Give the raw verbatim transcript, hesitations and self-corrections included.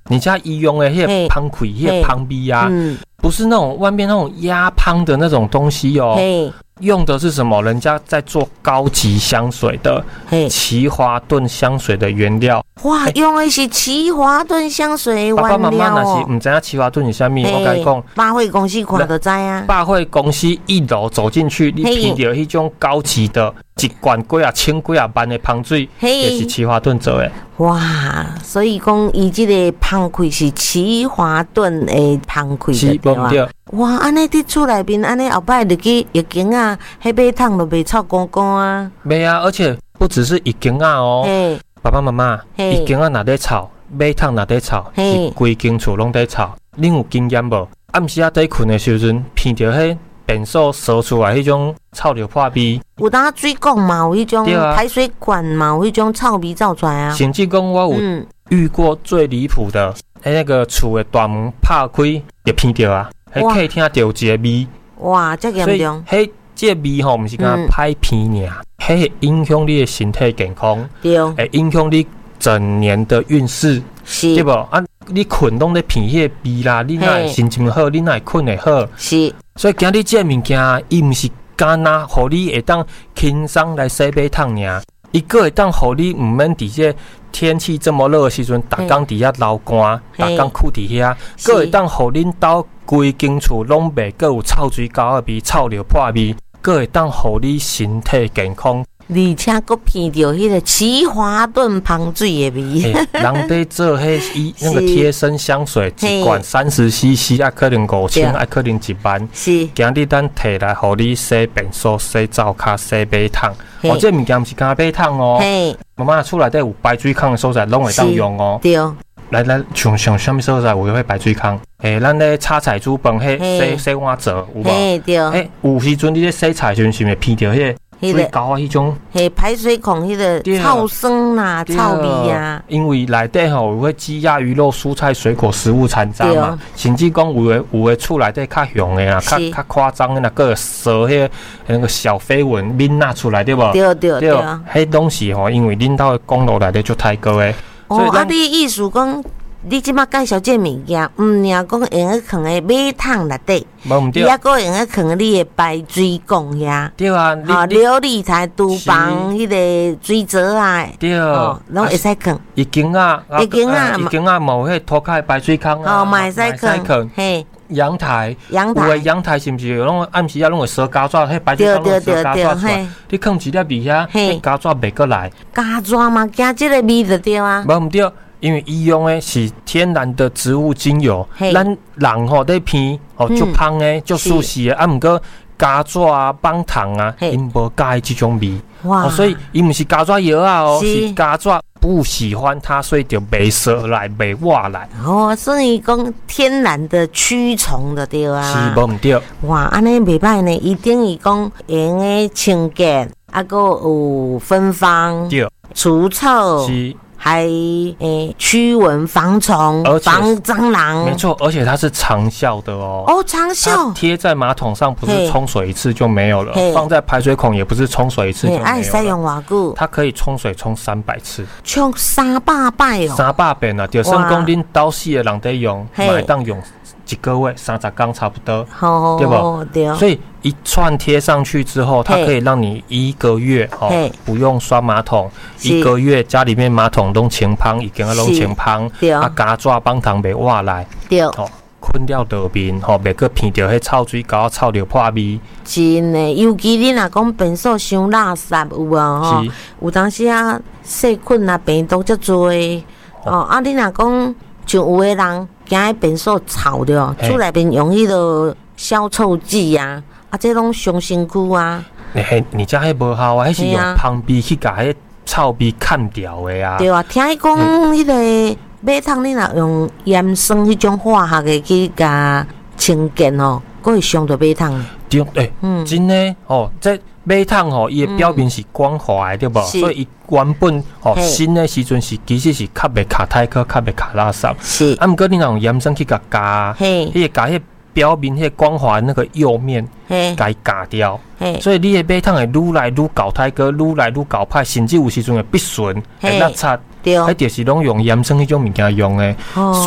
你家医用的迄个芳气、迄个芳味啊，嗯、不是那种外面那种压芳的那种东西哦。用的是什么？人家在做高级香水的奇华顿香水的原料。 哇，用的是奇华顿香水原料哦。 爸爸妈妈若是唔知影奇华顿是啥物，我跟你讲， 百货公司看就知啊。 百货公司一楼走进去，你闻到迄种高级的，一罐几啊千几啊万的香水，也是奇华顿做的。 哇，所以讲伊这个香气是奇华顿的香气对吧？哇，安尼伫厝内面，安尼后摆入去浴巾啊，迄买桶都袂臭光光啊。 袂啊，而且不只是浴巾啊哦，爸爸妈妈，浴巾啊若在臭，马桶若在臭，是规间厝拢在臭。恁有经验无？暗时啊在困的时阵，闻到迄便所烧出来迄种臭尿破味。 有当水管嘛，有迄种排水管嘛，有迄种臭味走出来啊。 甚至讲我有遇过最离谱的，迄那个厝的大门拍开就闻到啊。迄客厅就有一个味， 哇，这严重！ 迄这个味吼，毋是讲歹闻尔，迄会影响你的身体健康， 对， 会影响你整年的运势，对无？啊，你困拢咧闻迄个味啦，你哪会心情好？你哪会困会好？ 是， 所以今日这物件，伊毋是干那，互你会当轻松来洗马桶尔，伊个会当互你毋免伫这天气这么热的时阵，逐工伫遐流汗，逐工哭伫遐，个会当互恁兜规间厝拢袂个有臭水沟的味、臭尿破味，个会当互你身体健康， 而且佫闻到迄个奇华顿香水的味。 欸、人在做迄伊那个贴身香水，一罐三十 C C， 啊，可能五千，啊，可能一万。 是， 今日咱摕来，互你洗便所、洗灶骹、洗马桶。哦，这物件毋是干马桶哦，妈妈厝内底有排水孔的所在，拢会当用哦。 对。 来来，像像什么所在有迄排水孔？诶，咱咧炒菜煮饭，迄洗洗碗槽有无？ 嘿，对。 诶，有时阵你咧洗菜时阵是毋是闻到迄个水沟啊？迄种嘿排水孔迄个臭酸啦、臭味啊。 因为内底吼有迄鸡鸭鱼肉、蔬菜水果、食物残渣嘛，甚至讲有诶有诶厝内底较凶诶啦，较较夸张诶啦，个蛇迄个那个小飞蚊敏纳出来对无？ 对对对。 迄东西吼，因为恁兜诶公路内底就太高诶。 哦，啊，你意思讲，你即马介绍这物件，毋尔讲用去放喺马桶内底， 无毋对， 也个用去放你的排水管遐。 对啊， 啊，琉璃台、厨房迄个水槽啊， 对， 拢会使放。 浴巾啊， 浴巾啊， 浴巾啊，冇迄涂骹排水孔啊， 哦，嘛会使放，嘿。 阳台， 阳台， 有诶阳台是毋是拢暗时啊拢会烧胶纸，迄排水孔拢会烧胶纸出来，你放一粒味遐，迄胶纸袂过来。 胶纸嘛，惊即个味就对啊。 无毋对，因为伊用诶是天然的植物精油，咱人吼在闻吼足香诶，足舒适诶，啊毋过胶纸啊、棒糖啊，因无介即种味。哇！所以伊毋是胶纸药啊哦，是胶纸。不喜欢它，所以就袂烧来，袂活来。 哦，所以讲天然的驱虫的对啊。 是无毋对。 哇，安尼袂歹呢，伊等于讲用诶清洁，啊个有芬芳， 对， 除臭。是。还诶驱蚊防虫、防蟑螂， 没错，而且它是长效的哦。 哦，长效。 贴在马桶上不是冲水一次就没有了，放在排水孔也不是冲水一次就没有了。 哎，使用偌久？ 它可以冲水冲三百次， 冲三百摆哦。 三百遍啊！就算讲恁岛四个人在用，买当用一个月、三十天差不多，对不？对。所以一串贴上去之后，它可以让你一个月哦不用刷马桶，一个月家里面马桶拢清芳，已经啊拢清芳，啊胶纸棒糖袂活来， 对， 哦困了道面，吼袂个闻到迄臭水沟、臭尿破味。 真诶，尤其你若讲便所伤垃圾有无吼？有当时啊细菌啊病毒遮多，哦啊你若讲像有诶人。惊迄便所臭着，厝内面用迄个消臭剂啊，啊，这拢伤身躯啊。 嘿，你家迄无效啊，迄是用芳味去甲迄臭味砍掉的啊。 对啊，听伊讲迄个马桶你若用盐酸迄种化学的去甲清洁哦，佫会伤着马桶。 对，诶，嗯，真诶哦，这马桶吼，伊的表面是光滑的，对无？所以伊原本吼新的时阵是其实是较袂卡太壳，较袂卡垃圾。是，啊，毋过你若用盐酸去甲加，迄个加迄表面迄光滑那个釉面，甲伊加掉。所以你的马桶会愈来愈搞太壳，愈来愈搞歹，甚至有时阵会不顺，会落擦。迄就是拢用盐酸迄种物件用的。